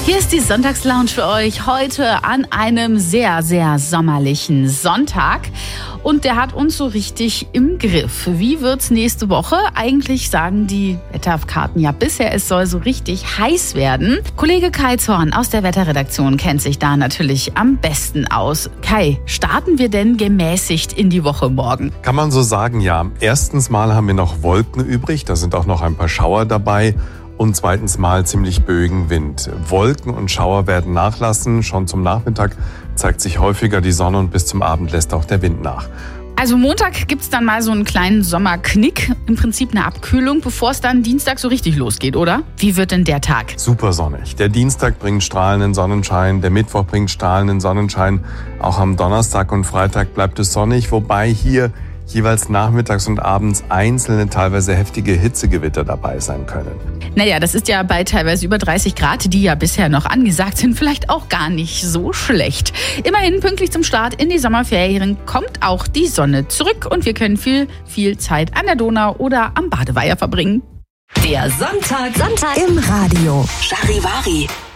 Hier ist die Sonntagslounge für euch heute an einem sehr, sehr sommerlichen Sonntag. Und der hat uns so richtig im Griff. Wie wird's nächste Woche? Eigentlich sagen die Wetterkarten ja bisher, es soll so richtig heiß werden. Kollege Kai Zorn aus der Wetterredaktion kennt sich da natürlich am besten aus. Kai, starten wir denn gemäßigt in die Woche morgen? Kann man so sagen, ja. Erstens mal haben wir noch Wolken übrig, da sind auch noch ein paar Schauer dabei. Und zweitens mal ziemlich böigen Wind. Wolken und Schauer werden nachlassen. Schon zum Nachmittag zeigt sich häufiger die Sonne und bis zum Abend lässt auch der Wind nach. Also Montag gibt's dann mal so einen kleinen Sommerknick, im Prinzip eine Abkühlung, bevor es dann Dienstag so richtig losgeht, oder? Wie wird denn der Tag? Super sonnig. Der Dienstag bringt strahlenden Sonnenschein, der Mittwoch bringt strahlenden Sonnenschein. Auch am Donnerstag und Freitag bleibt es sonnig, wobei hier jeweils nachmittags und abends einzelne, teilweise heftige Hitzegewitter dabei sein können. Naja, das ist ja bei teilweise über 30 Grad, die ja bisher noch angesagt sind, vielleicht auch gar nicht so schlecht. Immerhin pünktlich zum Start in die Sommerferien kommt auch die Sonne zurück und wir können viel Zeit an der Donau oder am Badeweiher verbringen. Der Sonntag im Radio. Charivari.